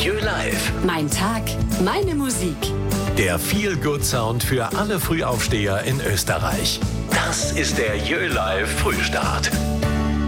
Jö Live. Mein Tag, meine Musik. Der Feel-Good-Sound für alle Frühaufsteher in Österreich. Das ist der Jö Live Frühstart.